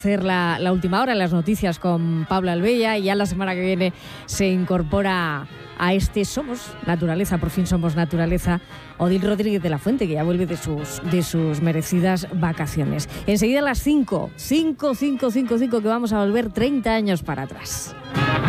Hacer la última hora, las noticias con Pablo Albella, y ya la semana que viene se incorpora a este Somos Naturaleza, por fin somos naturaleza, Odil Rodríguez de la Fuente, que ya vuelve de sus merecidas vacaciones. Enseguida a las 5, que vamos a volver 30 años para atrás.